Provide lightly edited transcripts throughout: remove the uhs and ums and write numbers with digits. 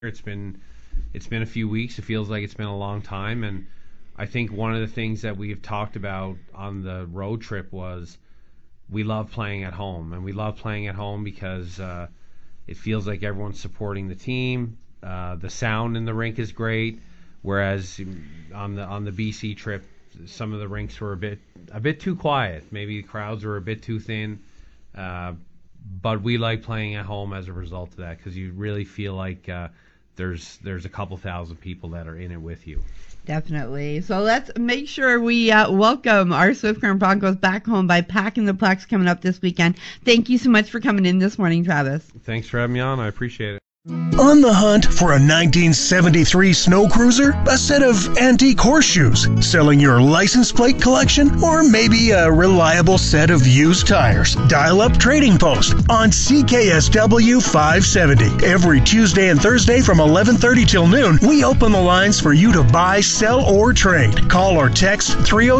It's been a few weeks. It feels like it's been a long time, and I think one of the things that we've talked about on the road trip was we love playing at home, and we love playing at home because it feels like everyone's supporting the team. The sound in the rink is great, whereas on the BC trip, some of the rinks were a bit too quiet. Maybe the crowds were a bit too thin. But we like playing at home as a result of that, because you really feel like there's a couple thousand people that are in it with you. Definitely. So let's make sure we welcome our Swift Current Broncos back home by packing the Plex coming up this weekend. Thank you so much for coming in this morning, Travis. Thanks for having me on. I appreciate it. On the hunt for a 1973 snow cruiser, a set of antique horseshoes, selling your license plate collection, or maybe a reliable set of used tires? Dial up Trading Post on CKSW 570. Every Tuesday and Thursday from 11:30 till noon, we open the lines for you to buy, sell, or trade. Call or text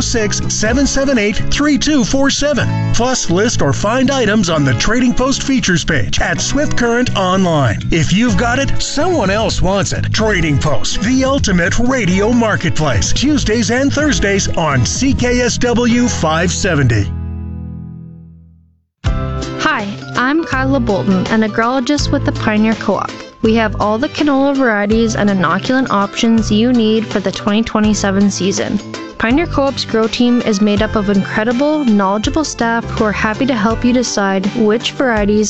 306-778-3247. Plus, list or find items on the Trading Post features page at Swift Current Online. If you've got it, someone else wants it. Trading Post, the ultimate radio marketplace. Tuesdays and Thursdays on CKSW 570. Hi, I'm Kyla Bolton, an agrologist with the Pioneer Co-op. We have all the canola varieties and inoculant options you need for the 2027 season. Pioneer Co-op's grow team is made up of incredible, knowledgeable staff who are happy to help you decide which varieties